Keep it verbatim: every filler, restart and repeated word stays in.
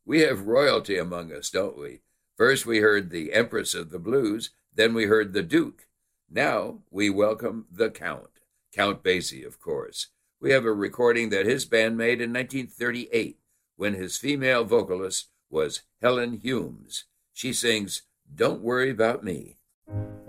We have royalty among us, don't we? First we heard the Empress of the Blues, then we heard the Duke. Now we welcome the Count, Count Basie, of course. We have a recording that his band made in nineteen thirty-eight when his female vocalist was Helen Humes. She sings, "Don't Worry About Me."